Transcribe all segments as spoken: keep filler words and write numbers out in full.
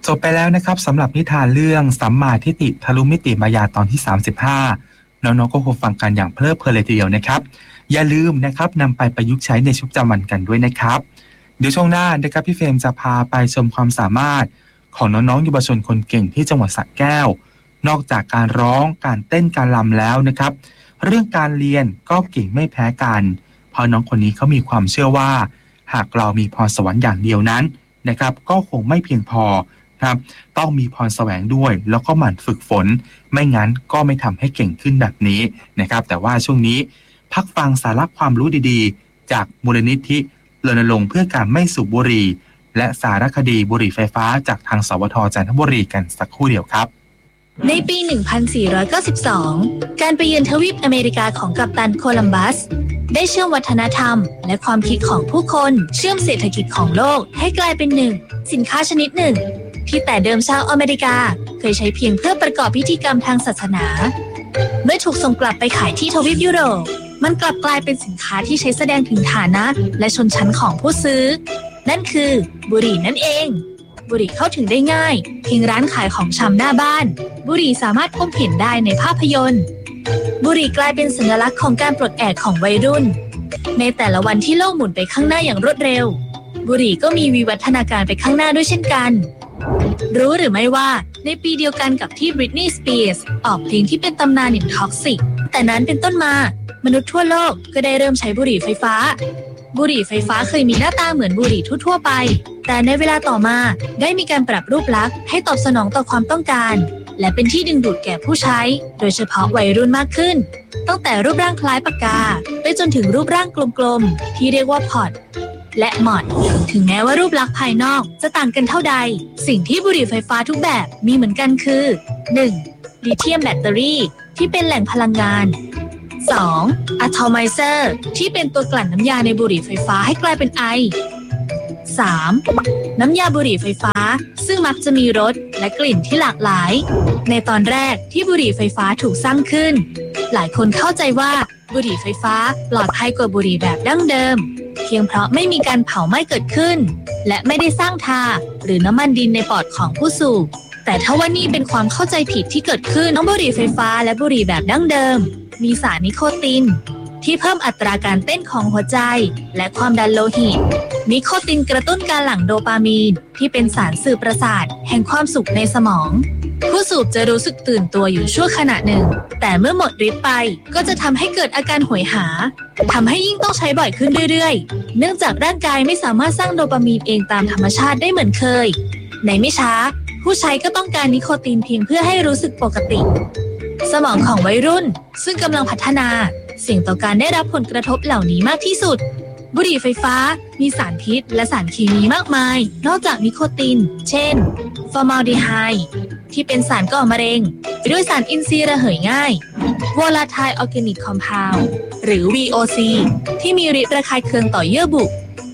จบไปแล้วนะครับสำหรับนิทานเรื่องสัมมาทิฏฐิทะลุมิติมายาตอนที่สามสิบห้าน้องๆก็คงฟังกันอย่างเพลิดเพลินเลยทีเดียวนะครับอย่าลืมนะครับนำไปประยุกต์ใช้ในชีวิตประจำวันกันด้วยนะครับเดี๋ยวช่วงหน้านะครับพี่เฟรมจะพาไปชมความสามารถของน้องๆเยาวชนคนเก่งที่จังหวัดสระแก้วนอกจากการร้องการเต้นการรำแล้วนะครับเรื่องการเรียนก็เก่งไม่แพ้กันเพราะน้องคนนี้เขามีความเชื่อว่าหากเรามีพรสวรรค์อย่างเดียวนั้นนะครับก็คงไม่เพียงพอครับต้องมีพรแสวงด้วยแล้วก็หมั่นฝึกฝนไม่งั้นก็ไม่ทำให้เก่งขึ้นแบบนี้นะครับแต่ว่าช่วงนี้พักฟังสาระความรู้ดีๆจากมูลนิธิรณรงค์เพื่อการไม่สูบบุหรี่และสารคดีบุหรี่ไฟฟ้าจากทางสวท.จันทบุรีกันสักครู่เดียวครับในปี หนึ่งพันสี่ร้อยเก้าสิบสอง การไปเยือนทวีปอเมริกาของกัปตันโคลัมบัสได้เชื่อมวัฒนธรรมและความคิดของผู้คนเชื่อมเศรษฐกิจของโลกให้กลายเป็นหนึ่งสินค้าชนิดหนึ่งที่แต่เดิมชาวอเมริกาเคยใช้เพียงเพื่อประกอบพิธีกรรมทางศาสนาเมื่อถูกส่งกลับไปขายที่ทวีปยุโรปมันกลับกลายเป็นสินค้าที่ใช้แสดงถึงฐานะและชนชั้นของผู้ซื้อนั่นคือบุหรี่นั่นเองบุหรี่เข้าถึงได้ง่ายเพียงร้านขายของชำหน้าบ้านบุหรี่สามารถพบเห็นได้ในภาพยนตร์บุหรี่กลายเป็นสัญลักษณ์ของการปลดแอกของวัยรุ่นในแต่ละวันที่โลกหมุนไปข้างหน้าอย่างรวดเร็วบุหรี่ก็มีวิวัฒนาการไปข้างหน้าด้วยเช่นกันรู้หรือไม่ว่าในปีเดียวกันกับที่บริตนีย์สเปียร์สออกเพลงที่เป็นตำนานอย่างท็อกซิกแต่นั้นเป็นต้นมามนุษย์ทั่วโลกก็ได้เริ่มใช้บุหรี่ไฟฟ้าบุหรี่ไฟฟ้าเคยมีหน้าตาเหมือนบุหรี่ทั่วๆไปแต่ในเวลาต่อมาได้มีการปรับรูปลักษณ์ให้ตอบสนองต่อความต้องการและเป็นที่ดึงดูดแก่ผู้ใช้โดยเฉพาะวัยรุ่นมากขึ้นตั้งแต่รูปร่างคล้ายปากกาไปจนถึงรูปร่างกลมๆที่เรียกว่าพอดและมอดถึงแม้ว่ารูปลักษณ์ภายนอกจะต่างกันเท่าใดสิ่งที่บุหรี่ไฟฟ้าทุกแบบมีเหมือนกันคือ หนึ่ง. ลิเธียมแบตเตอรี่ที่เป็นแหล่งพลังงาน สอง. อะทอไมเซอร์ที่เป็นตัวกลั่นน้ำยาในบุหรี่ไฟฟ้าให้กลายเป็นไอ สาม. น้ำยาบุหรี่ไฟฟ้าซึ่งมักจะมีรสและกลิ่นที่หลากหลายในตอนแรกที่บุหรี่ไฟฟ้าถูกสร้างขึ้นหลายคนเข้าใจว่าบุหรี่ไฟฟ้าปลอดภัยกว่าบุหรี่แบบดั้งเดิมเพียงเพราะไม่มีการเผาไหม้เกิดขึ้นและไม่ได้สร้างทาหรือน้ำมันดินในปอดของผู้สูบแต่ถ้าว่านี่เป็นความเข้าใจผิดที่เกิดขึ้นทั้งบุหรี่ไฟฟ้าและบุหรี่แบบดั้งเดิมมีสารนิโคตินที่เพิ่มอัตราการเต้นของหัวใจและความดันโลหิตนิโคตินกระตุ้นการหลั่งโดปามีนที่เป็นสารสื่อประสาทแห่งความสุขในสมองผู้สูบจะรู้สึกตื่นตัวอยู่ชั่วขณะหนึ่งแต่เมื่อหมดฤทธิ์ไปก็จะทำให้เกิดอาการหวยหาทำให้ยิ่งต้องใช้บ่อยขึ้นเรื่อยๆเนื่องจากร่างกายไม่สามารถสร้างโดปามีนเองตามธรรมชาติได้เหมือนเคยในไม่ช้าผู้ใช้ก็ต้องการนิโคตินเพียงเพื่อให้รู้สึกปกติสมองของวัยรุ่นซึ่งกำลังพัฒนาเสี่ยงต่อการได้รับผลกระทบเหล่านี้มากที่สุดบุหรี่ไฟฟ้ามีสารพิษและสารเคมีมากมายนอกจากนิโคตินเช่นฟอร์มาลดีไฮด์ที่เป็นสารก่อมะเร็งด้วยสารอินทรีย์ระเหยง่ายวอลาไทล์ออร์แกนิกคอมเพลด์หรือ วี โอ ซี ที่มีฤทธิ์ระคายเคืองต่อเยื่อบุ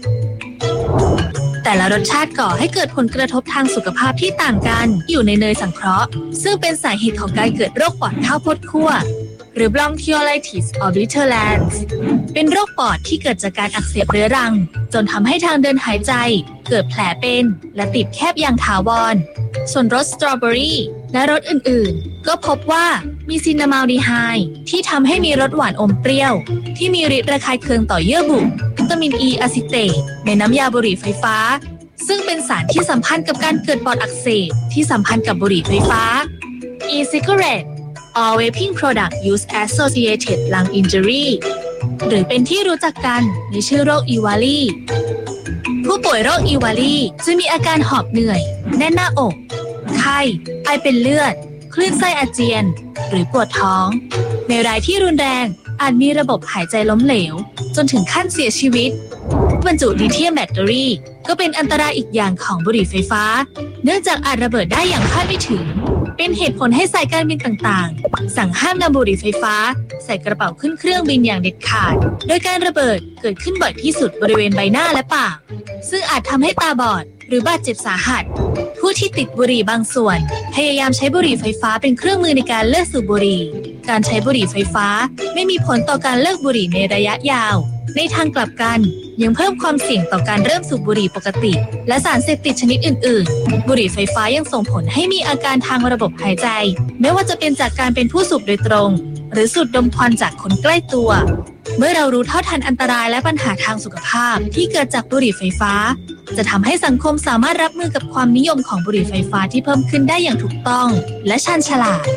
แต่ละรสชาติก่อให้เกิดผลกระทบทางสุขภาพที่ต่างกันอยู่ในเนยสังเคราะห์ซึ่งเป็นสาเหตุของการเกิดโรคปอดข้าวโพดคั่วหรือ bronchiolitis obliterans เป็นโรคปอดที่เกิดจากการอักเสบเรื้อรังจนทำให้ทางเดินหายใจเกิดแผลเป็นและติดแคบอย่างถาวรส่วนรสสตรอเบอรี่และรสอื่นๆก็พบว่ามีซินนามาลดีไฮด์ที่ทำให้มีรสหวานอมเปรี้ยวที่มีฤทธิ์ระคายเคืองต่อเยื่อบุวิตามิน E อะซิเตตในน้ำยาบุหรี่ไฟฟ้าซึ่งเป็นสารที่สัมพันธ์กับการเกิดปอดอักเสบที่สัมพันธ์กับบุหรี่ไฟฟ้า E-cigarette All vaping product use associated lung injury หรือเป็นที่รู้จักกันในชื่อโรคอีวาลีผู้ป่วยโรคอีวาลีจะมีอาการหอบเหนื่อยแน่นหน้าอกไข้ไอเป็นเลือดคลื่นไส้อาเจียนหรือปวดท้องในรายที่รุนแรงอาจมีระบบหายใจล้มเหลวจนถึงขั้นเสียชีวิตบรรจุลิเธียมแบตเตอรี่ก็เป็นอันตรายอีกอย่างของบุหรี่ไฟฟ้าเนื่องจากอาจระเบิดได้อย่างคาดไม่ถึงเป็นเหตุผลให้สายการบินต่างๆสั่งห้ามนำบุหรี่ไฟฟ้าใส่กระเป๋าขึ้นเครื่องบินอย่างเด็ดขาดโดยการระเบิดเกิดขึ้นบ่อยที่สุดบริเวณใบหน้าและปากซึ่งอาจทำให้ตาบอดหรือบาดเจ็บสาหัสผู้ที่ติดบุหรี่บางส่วนพยายามใช้บุหรี่ไฟฟ้าเป็นเครื่องมือในการเลิกสูบบุหรี่การ การใช้บุหรี่ไฟฟ้าไม่มีผลต่อการเลิกบุหรี่ในระยะยาวในทางกลับกันยังเพิ่มความเสี่ยงต่อการเริ่มสูบบุหรี่ปกติและสารเสพติดชนิดอื่นๆบุหรี่ไฟฟ้ายังส่งผลให้มีอาการทางระบบหายใจไม่ว่าจะเป็นจากการเป็นผู้สูบโดยตรงหรือสูดดมควันจากคนใกล้ตัวเมื่อเรารู้เท่าทันอันตรายและปัญหาทางสุขภาพที่เกิดจากบุหรี่ไฟฟ้าจะทำให้สังคมสามารถรับมือกับความนิยมของบุหรี่ไฟฟ้าที่เพิ่มขึ้นได้อย่างถูกต้องและชันฉลาด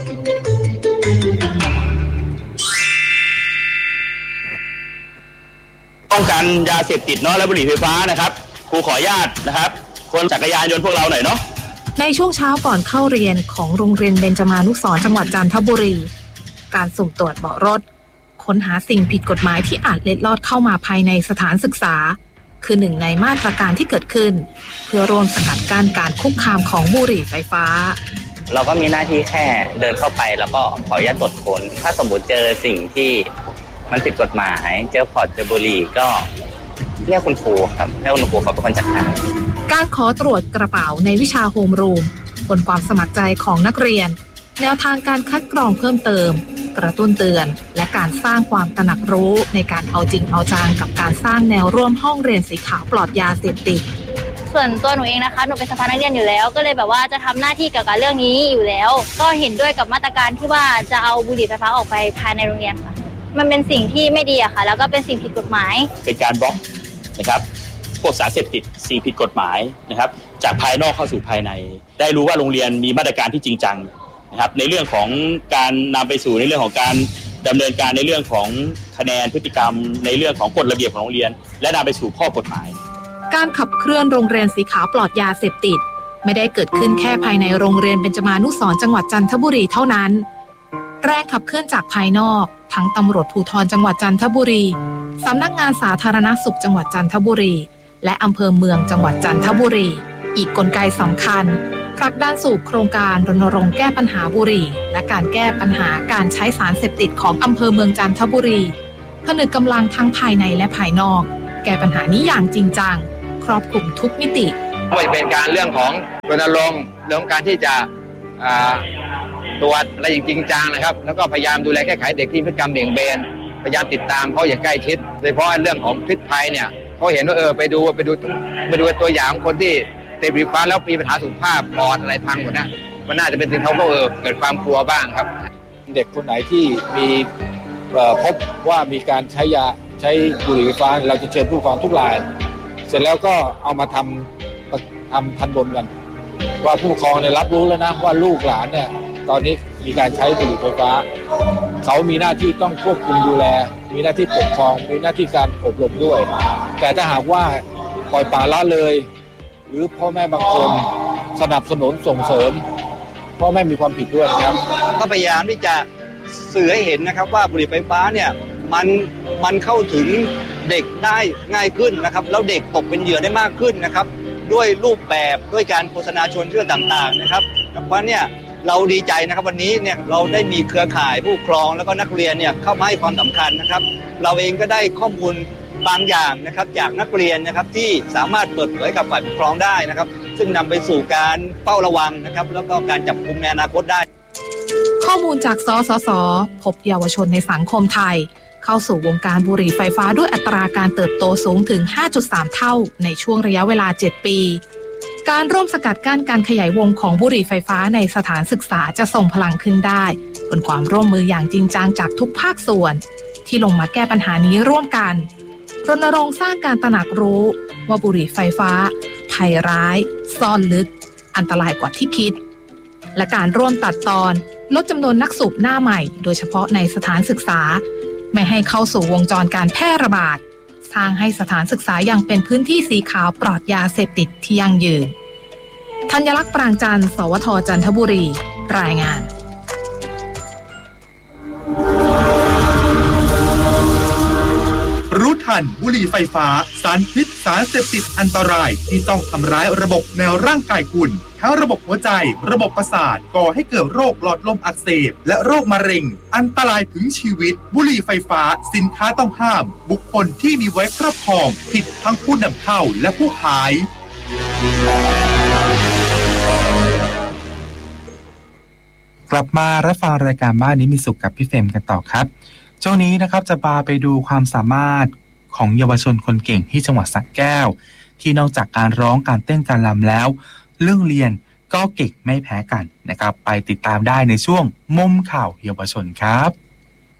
ป้องกันยาเสพติดเนาะและบุหรี่ไฟฟ้านะครับครูขออนุญาตนะครับคนจักรยานยนต์พวกเราหน่อยเนาะในช่วงเช้าก่อนเข้าเรียนของโรงเรียนเบญจมานุสรณ์จังหวัดจันทบุรีการสุ่มตรวจเบาะรถค้นหาสิ่งผิดกฎหมายที่อาจเล็ดลอดเข้ามาภายในสถานศึกษาคือหนึ่งในมาตรการที่เกิดขึ้นเพื่อร่วมสกัดกั้นการคุกคามของบุหรี่ไฟฟ้าเราก็มีหน้าที่แค่เดินเข้าไปแล้วก็ขออนุญาตตรวจค้นถ้าสมมติเจอสิ่งที่มันผิดกฎหมายเจอพอร์ตเจอบุหรี่ก็เรียกคุณครูครับให้คุณครูเขาเป็นคนจัดการการขอตรวจกระเป๋าในวิชาโฮมรูมบนความสมัครใจของนักเรียนแนวทางการคัดกรองเพิ่มเติมกระตุ้นเตือนและการสร้างความตระหนักรู้ในการเอาจริงเอาจังกับการสร้างแนวร่วมห้องเรียนสีขาวปลอดยาเสพติดส่วนตัวหนูเองนะคะหนูเป็นสภานักเรียนอยู่แล้วก็เลยแบบว่าจะทำหน้าที่เกี่ยวกับเรื่องนี้อยู่แล้วก็เห็นด้วยกับมาตรการที่ว่าจะเอาบุหรี่ไฟฟ้าออกไปภายในโรงเรียนค่ะมันเป็นสิ่งที่ไม่ดีอะค่ะแล้วก็เป็นสิ่งผิดกฎหมายเป็นการบล็อกนะครับพวกสารเสพติดสิ่งผิดกฎหมายนะครับจากภายนอกเข้าสู่ภายในได้รู้ว่าโรงเรียนมีมาตรการที่จริงจังนะครับในเรื่องของการนำไปสู่ในเรื่องของการดำเนินการในเรื่องของคะแนนพฤติกรรมในเรื่องของกฎระเบียบของโรงเรียนและนำไปสู่ข้อกฎหมายการขับเคลื่อนโรงเรียนสีขาวปลอดยาเสพติดไม่ได้เกิดขึ้นแค่ภายในโรงเรียนเบญจมานุสรณ์จังหวัดจันทบุรีเท่านั้นแรงขับเคลื่อนจากภายนอกทั้งตำรวจภูธรจังหวัดจันทบุรีสำนักงานสาธารณสุขจังหวัดจันทบุรีและอำเภอเมืองจังหวัดจันทบุรีอีกกลไกสำคัญผลักดันสู่โครงการรณรงค์แก้ปัญหาบุหรี่และการแก้ปัญหาการใช้สารเสพติดของอำเภอเมืองจันทบุรีผนึกกำลังทั้งภายในและภายนอกแก้ปัญหานี้อย่างจริงจังครอบคลุมทุกมิติไม่ว่าจะเป็นการเรื่องของรณรงค์เรื่องการที่จะตรวจอะไรอย่างจริงจังนะครับแล้วก็พยายามดูแลแก้ไขเด็กที่พฤติกรรมเบี่ยงเบนพยายามติดตามเขาอย่างใกล้ชิดโดยเฉพาะเรื่องของพิษภัยเนี่ยเขาเห็นว่าเออไปดูไปดูไปดูตัวอย่างคนที่เสพบุหรี่ไฟฟ้าแล้วมีปัญหาสุขภาพปอดอะไรพังหมดนะมันน่าจะเป็นสิ่งเขาก็เออเกิดความกลัวบ้างครับเด็กคนไหนที่มีพบว่ามีการใช้ยาใช้บุหรี่ไฟฟ้าเราจะเชิญผู้ปกครองทุกรายเสร็จแล้วก็เอามาทำทำทันบนกันว่าผู้ปกครองเนี่ยรับรู้แล้วนะว่าลูกหลานเนี่ยตอนนี้มีการใช้บุหรี่ไฟฟ้าเขามีหน้าที่ต้องควบคุมดูแลมีหน้าที่ปกครองมีหน้าที่การอบรมด้วยแต่ถ้าหากว่าปล่อยปละละเลยหรือพ่อแม่บางคนสนับสนุนส่งเสริมพ่อแม่มีความผิดด้วยนะครับก็พยายามที่จะสื่อให้เห็นนะครับว่าบุหรี่ไฟฟ้าเนี่ยมันมันเข้าถึงเด็กได้ง่ายขึ้นนะครับแล้วเด็กตกเป็นเหยื่อได้มากขึ้นนะครับด้วยรูปแบบด้วยการโฆษณาชวนเชื่อต่างๆนะครับเพราะเนี่ยเราดีใจนะครับวันนี้เนี่ยเราได้มีเครือข่ายผู้ปกครองแล้วก็นักเรียนเนี่ยเข้ามาให้ความสำคัญนะครับเราเองก็ได้ข้อมูลบางอย่างนะครับจากนักเรียนนะครับที่สามารถเปิดเผยกับฝ่ายปกครองได้นะครับซึ่งนำไปสู่การเฝ้าระวังนะครับแล้วก็การจับกุมในอนาคตได้ข้อมูลจากสสส.พบเยาวชนในสังคมไทยเข้าสู่วงการบุหรี่ไฟฟ้าด้วยอัตราการเติบโตสูงถึง ห้าจุดสาม เท่าในช่วงระยะเวลาเจ็ดปีการร่วมสกัดกั้นการขยายวงของบุหรี่ไฟฟ้าในสถานศึกษาจะส่งพลังขึ้นได้บนความร่วมมืออย่างจริงจังจากทุกภาคส่วนที่ลงมาแก้ปัญหานี้ร่วมกันรณรงค์สร้างการตระหนักรู้ว่าบุหรี่ไฟฟ้าภัยร้ายซ่อนลึกอันตรายกว่าที่คิดและการร่วมตัดตอนลดจำนวนนักสูบหน้าใหม่โดยเฉพาะในสถานศึกษาไม่ให้เข้าสู่วงจรการแพร่ระบาดสร้างให้สถานศึกษายังเป็นพื้นที่สีขาวปลอดยาเสพติดที่ยั่งยืนธัญลักษณ์ปรางจันทร์สวทจันทบุรีรายงานรู้ทันบุหรี่ไฟฟ้าสารพิษสารเสพติดอันตรายที่ต้องทำร้ายระบบในร่างกายคุณทั้งระบบหัวใจระบบประสาทก่อให้เกิดโรคหลอดลมอักเสบและโรคมะเร็งอันตรายถึงชีวิตบุหรี่ไฟฟ้าสินค้าต้องห้ามบุคคลที่มีไว้ครอบครองผิดทั้งผู้นำเข้าและผู้ขายกลับมารับฟังรายการบ้านนี้มีสุขกับพี่เฟรมกันต่อครับช่วงนี้นะครับจะพาไปดูความสามารถของเยาวชนคนเก่งที่จังหวัดสระแก้วที่นอกจากการร้องการเต้นการรำแล้วเรื่องเรียนก็เก่งไม่แพ้กันนะครับไปติดตามได้ในช่วงมุมข่าวเยาวชนครับ